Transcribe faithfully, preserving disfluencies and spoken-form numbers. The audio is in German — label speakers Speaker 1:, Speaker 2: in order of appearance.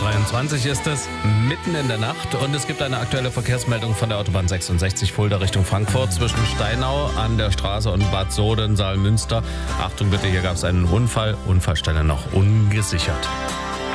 Speaker 1: dreiundzwanzig ist es, mitten in der Nacht. Und es gibt eine aktuelle Verkehrsmeldung von der Autobahn sechsundsechzig Fulda Richtung Frankfurt zwischen Steinau an der Straße und Bad Soden, Saalmünster. Achtung bitte, hier gab es einen Unfall. Unfallstelle noch ungesichert.